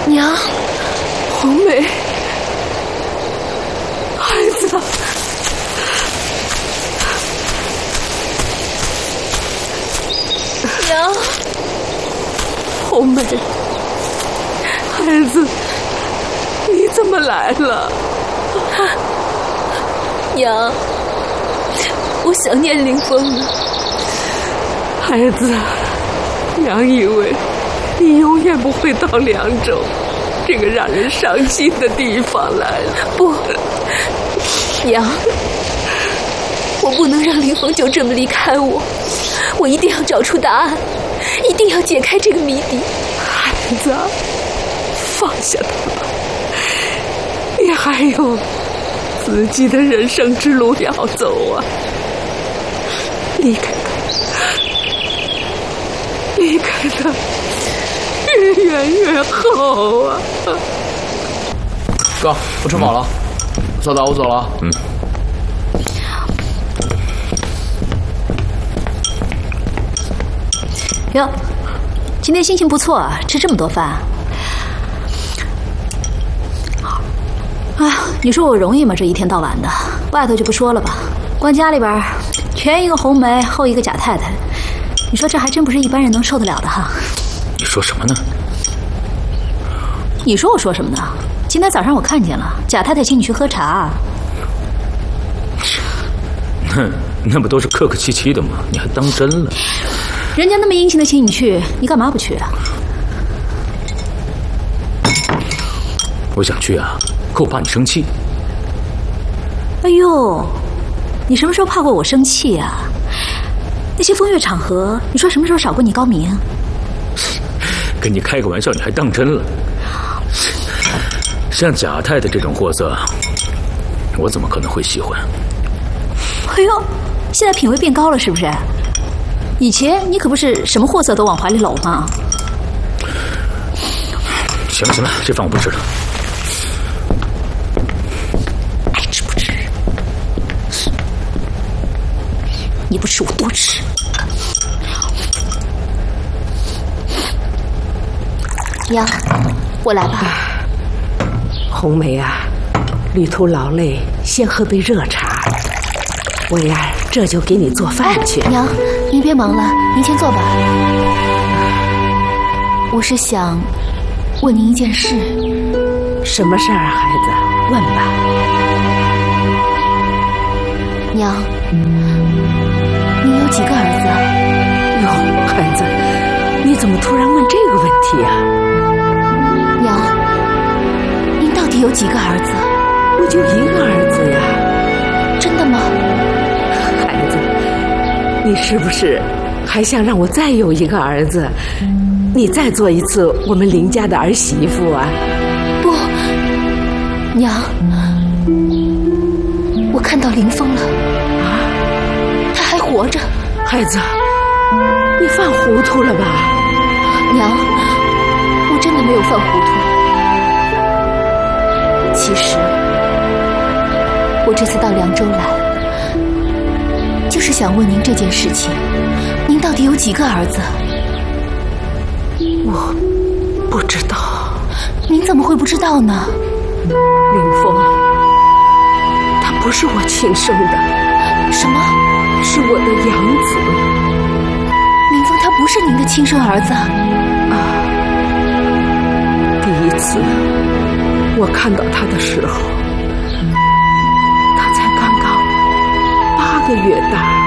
娘， 红梅，孩子， 娘， 红梅，孩子，你怎么来了？ 娘，我想念凌风了。 孩子，娘以为你永远不会到凉州这个让人伤心的地方来了。 不，娘，我不能让凌风就这么离开我，我一定要找出答案，一定要解开这个谜底。 孩子，放下他吧，你还有自己的人生之路要走啊！离开他，越远越好啊！ 哥，我吃饱了，嫂子，我走了。 哟，今天心情不错啊，吃这么多饭。啊，你说我容易吗？这一天到晚的，外头就不说了吧，光家里边前一个红梅，后一个贾太太，你说这还真不是一般人能受得了的哈。 你说什么呢？ 你说我说什么呢？今天早上我看见了贾太太请你去喝茶。 那不都是客客气气的吗？你还当真了？ 人家那么殷勤的请你去，你干嘛不去啊？ 我想去啊，可我怕你生气。 哎呦，你什么时候怕过我生气啊？那些风月场合，你说什么时候少过你高明？ 跟你开个玩笑，你还当真了？像贾太太这种货色，我怎么可能会喜欢？ 哎呦，现在品味变高了是不是？以前你可不是什么货色都往怀里搂吗？ 行了行了，这饭我不吃了。 爱吃不吃，你不吃我多吃。 娘，我来吧。 红梅啊，旅途劳累，先喝杯热茶。我呀，这就给你做饭去。 娘，您别忙了，您先坐吧。我是想问您一件事。 什么事儿啊，孩子？问吧。 娘，您有几个儿子？ 哟，孩子，你怎么突然问这个问题啊？ 娘，您到底有几个儿子？ 我就一个儿子呀。 真的吗？ 孩子，你是不是还想让我再有一个儿子？你再做一次我们林家的儿媳妇啊？ 不，娘，我看到凌风了。 啊？ 他还活着。 孩子，你犯糊涂了吧？ 娘，我真的没有犯糊涂。其实我这次到凉州来，就是想问您这件事情，您到底有几个儿子？ 我不知道。 您怎么会不知道呢？ 凌风，他不是我亲生的。 什么？ 是我的养子。 凌风他不是您的亲生儿子啊！第一次我看到他的时候，他才刚刚8个月大。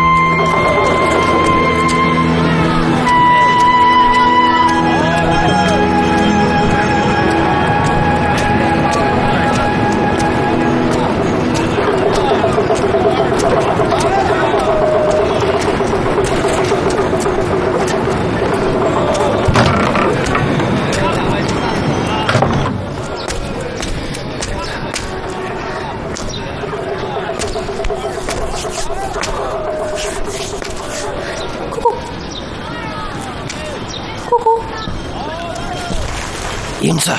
英子，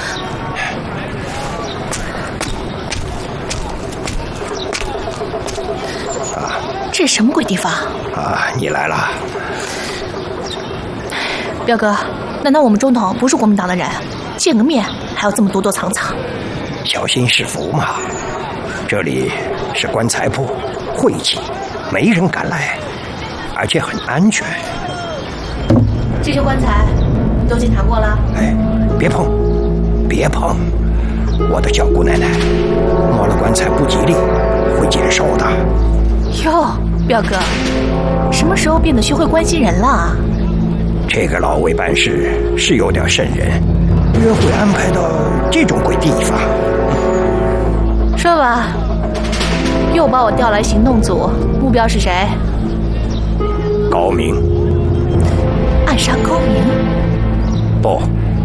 这是什么鬼地方啊？你来了。 表哥，难道我们中统不是国民党的人？ 见个面还要这么躲躲藏藏。 小心是福嘛。这里是棺材铺，晦气，没人敢来，而且很安全。 这些棺材你都检查过了？ 哎，别碰，别碰！我的小姑奶奶，摸了棺材不吉利，会减寿的。 哟，表哥，什么时候变得学会关心人了？ 这个老魏办事是有点瘆人，约会安排到这种鬼地方。 说吧，又把我调来行动组，目标是谁？ 高明。 暗杀高明？ 不，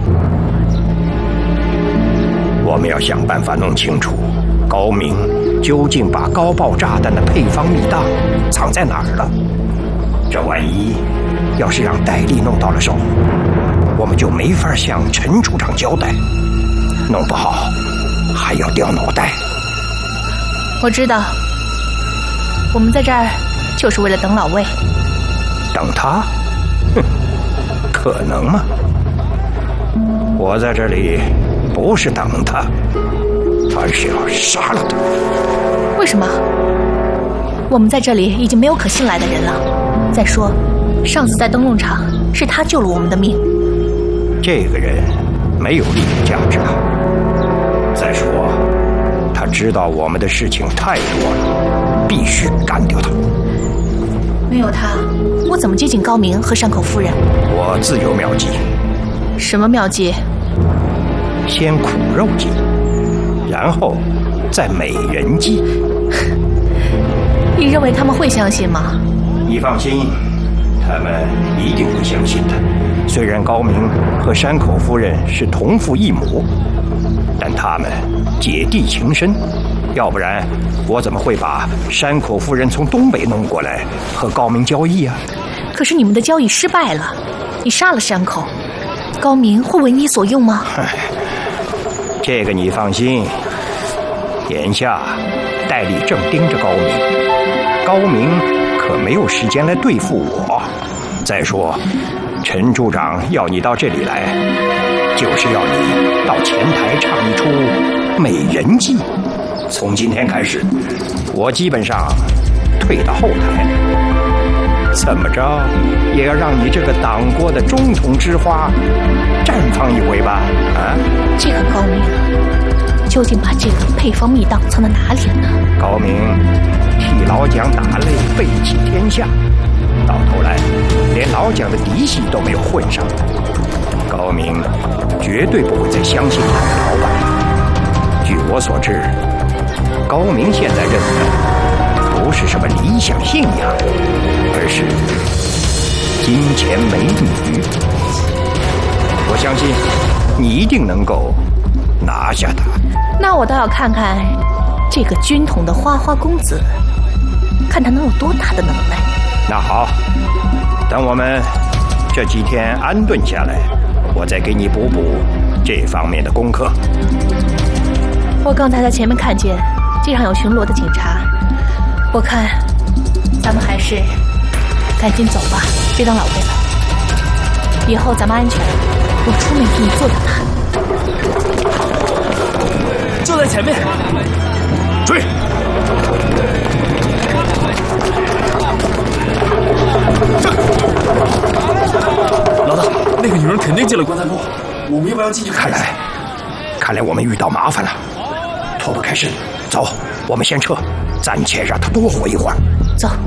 我们要想办法弄清楚高明究竟把高爆炸弹的配方密档藏在哪儿了。这万一要是让戴笠弄到了手，我们就没法向陈处长交代，弄不好还要掉脑袋。 我知道，我们在这儿就是为了等老魏。 等他？哼，可能吗？我在这里不是等他，而是要杀了他。 为什么？我们在这里已经没有可信赖的人了。再说，上次在灯笼场是他救了我们的命。 这个人没有利益价值了。再说，他知道我们的事情太多了，必须干掉他。 没有他，我怎么接近高明和山口夫人？ 我自有妙计。 什么妙计？ 先苦肉计，然后再美人计。 你认为他们会相信吗？ 你放心，他们一定会相信的。虽然高明和山口夫人是同父异母，但他们姐弟情深，要不然我怎么会把山口夫人从东北弄过来和高明交易啊？ 可是你们的交易失败了，你杀了山口，高明会为你所用吗？ 这个你放心，眼下戴笠正盯着高明，高明可没有时间来对付我。再说，陈处长要你到这里来，就是要你到前台唱一出美人计。从今天开始，我基本上退到后台，怎么着也要让你这个党国的中统之花绽放一回吧？啊， 这个高明究竟把这个配方密档藏在哪里呢？ 高明替老蒋打擂，背弃天下，到头来连老蒋的嫡系都没有混上。高明绝对不会再相信他的老板。据我所知，高明现在认的不是什么理想信仰，而是金钱美女。我相信你一定能够拿下他。 那我倒要看看这个军统的花花公子，看他能有多大的能耐。 那好，等我们这几天安顿下来，我再给你补这方面的功课。 我刚才在前面看见街上有巡逻的警察，我看咱们还是赶紧走吧，别等老魏了。以后咱们安全，我出面给你做掉他。 就在前面，追！老大，那个女人肯定进了棺材铺，我们要不要进去看？ 看来我们遇到麻烦了，脱不开身。走，我们先撤，暂且让她多活一会儿。 走。